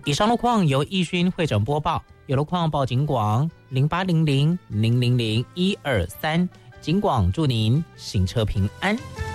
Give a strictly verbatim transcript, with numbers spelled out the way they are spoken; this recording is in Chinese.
以上路况由义勋会诊播报，有路况报警广零八零零零零零一二三，警广祝您行车平安。